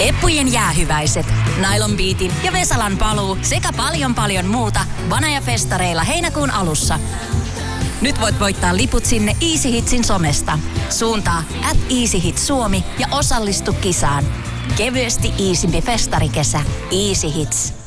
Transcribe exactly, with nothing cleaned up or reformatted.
Heppujen jäähyväiset, Nylon Beatin ja Vesalan paluu sekä paljon paljon muuta Vanajafestareilla heinäkuun alussa. Nyt voit voittaa liput sinne Easy Hitsin somesta. Suuntaa at Easy Hits Suomi ja osallistu kisaan. Kevyesti iisimpi festarikesä. Easy Hits.